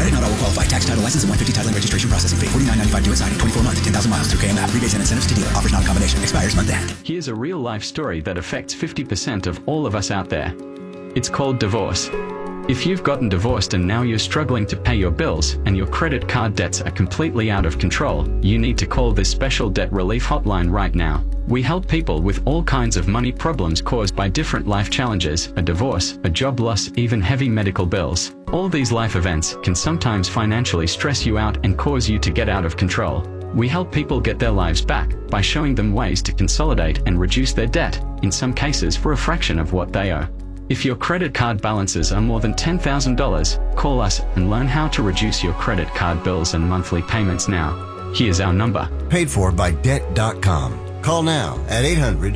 credit. Not all will qualify. Tax, title, license, and 150 title and registration processing fee. $49.95 due at signing. 24 month, 10,000 miles through KM app. Rebates and incentives to dealer. Offers not a combination. Expires month end. Here's a real-life story that affects 50% of all of us out there. It's called divorce. If you've gotten divorced and now you're struggling to pay your bills and your credit card debts are completely out of control, you need to call this special debt relief hotline right now. We help people with all kinds of money problems caused by different life challenges, a divorce, a job loss, even heavy medical bills. All these life events can sometimes financially stress you out and cause you to get out of control. We help people get their lives back by showing them ways to consolidate and reduce their debt, in some cases for a fraction of what they owe. If your credit card balances are more than $10,000, call us and learn how to reduce your credit card bills and monthly payments now. Here's our number. Paid for by Debt.com. Call now at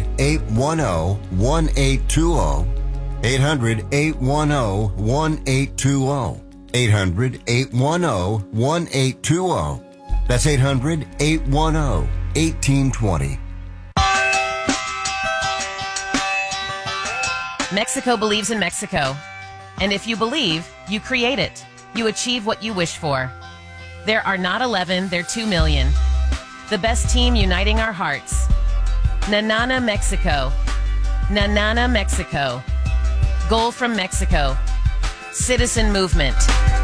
800-810-1820. 800-810-1820. 800-810-1820. That's 800-810-1820. Mexico believes in Mexico. And if you believe, you create it. You achieve what you wish for. There are not 11, there are 2 million. The best team uniting our hearts. Nanana Mexico. Nanana Mexico. Goal from Mexico. Citizen movement.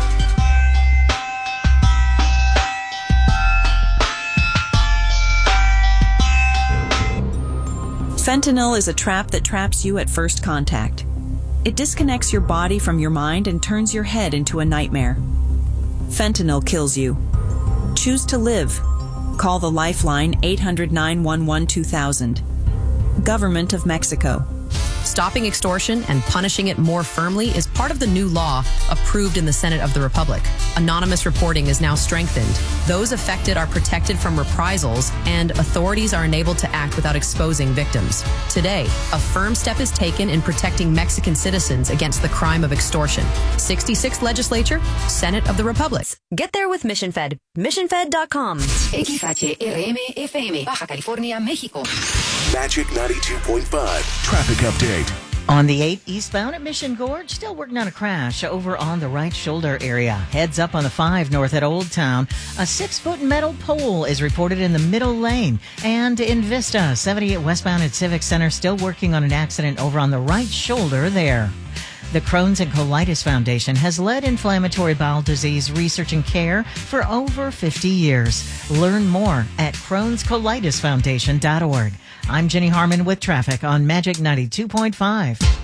Fentanyl is a trap that traps you at first contact. It disconnects your body from your mind and turns your head into a nightmare. Fentanyl kills you. Choose to live. Call the Lifeline 800-911-2000. Government of Mexico. Stopping extortion and punishing it more firmly is part of the new law approved in the Senate of the Republic. Anonymous reporting is now strengthened. Those affected are protected from reprisals, and authorities are enabled to act without exposing victims. Today, a firm step is taken in protecting Mexican citizens against the crime of extortion. 66th Legislature, Senate of the Republic. Get there with Mission Fed. MissionFed.com. XHRM-FM, Baja California, Mexico. Magic 92.5. Traffic update. On the 8 eastbound at Mission Gorge, still working on a crash over on the right shoulder area. Heads up on the 5 north at Old Town. A 6-foot metal pole is reported in the middle lane. And in Vista, 78 westbound at Civic Center, still working on an accident over on the right shoulder there. The Crohn's and Colitis Foundation has led inflammatory bowel disease research and care for over 50 years. Learn more at Crohn'sColitisFoundation.org. I'm Jenny Harmon with traffic on Magic 92.5.